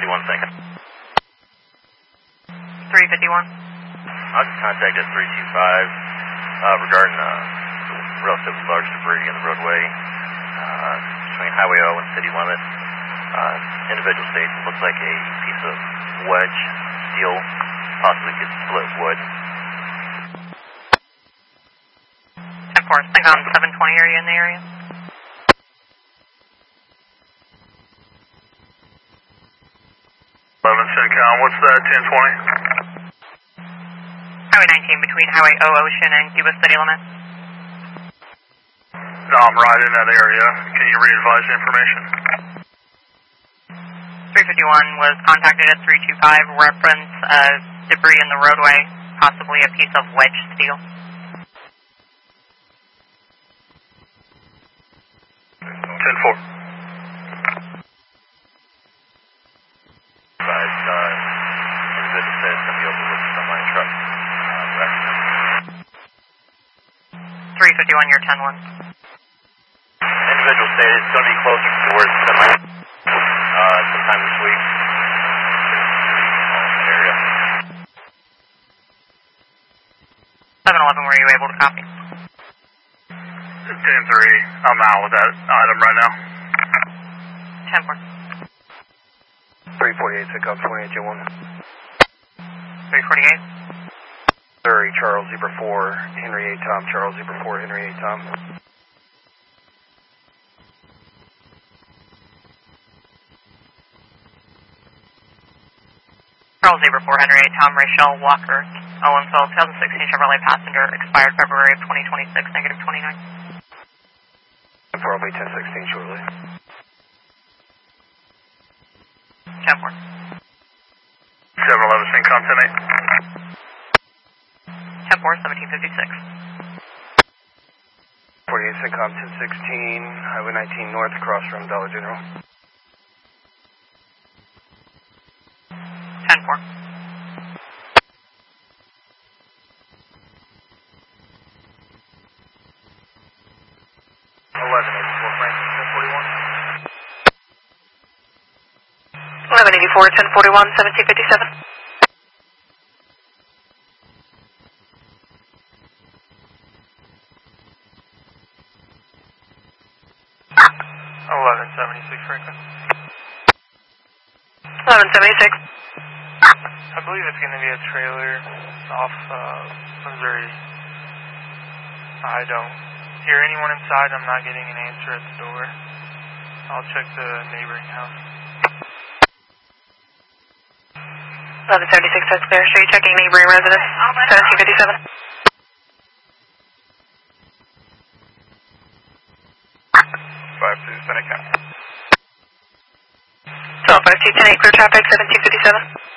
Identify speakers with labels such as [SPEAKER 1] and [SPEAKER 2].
[SPEAKER 1] 351 second.
[SPEAKER 2] 351.
[SPEAKER 1] I just contacted 325 regarding relatively large debris in the roadway between Highway O and city limits. Individual states it looks like a piece of wedge steel, possibly could split wood.
[SPEAKER 2] 10-4, think on 720, are you in the area?
[SPEAKER 3] CENTCOM, what's that, 1020?
[SPEAKER 2] Highway 19 between Highway O Ocean and Cuba city limits.
[SPEAKER 3] No, I'm right in that area. Can you re-advise the information?
[SPEAKER 2] 351 was contacted at 325, reference debris in the roadway, possibly a piece of wedge steel.
[SPEAKER 3] 10-4.
[SPEAKER 1] Individual said it's going to be over with some line truck.
[SPEAKER 2] 351, your 10-1.
[SPEAKER 1] Individual stated it's going to be closer towards the sometime this week. Area.
[SPEAKER 2] 711, were you able to copy?
[SPEAKER 3] 10-3, I'm out with that item right now.
[SPEAKER 2] 10-4.
[SPEAKER 4] 348, CENTCOM 28, J1.
[SPEAKER 2] 348.
[SPEAKER 4] Surrey, Charles Zebra 4, Henry 8 Tom, Charles Zebra 4, Henry 8 Tom.
[SPEAKER 2] Charles Zebra 4, Henry 8 Tom, Rachel Walker, Owensville, 2016 Chevrolet Passenger, expired February of 2026, negative 29.
[SPEAKER 4] 10-4, I'll be 1016 shortly.
[SPEAKER 2] 10-4.
[SPEAKER 3] 711, CENTCOM 10-8.
[SPEAKER 2] 10-4, 1756.
[SPEAKER 4] 48, CENTCOM 1016, Highway 19 North, across from Dollar General.
[SPEAKER 2] 10-4. 1184, 1041, 1757.
[SPEAKER 3] 1176, Franklin.
[SPEAKER 2] 1176.
[SPEAKER 3] I believe it's going to be a trailer off Missouri. I don't hear anyone inside. I'm not getting an answer at the door. I'll check the neighboring house.
[SPEAKER 2] 1176, that's clear. Show you checking neighboring residence, 1757.
[SPEAKER 3] 52, Senate County.
[SPEAKER 2] 1252, 10-8, clear traffic, 1757.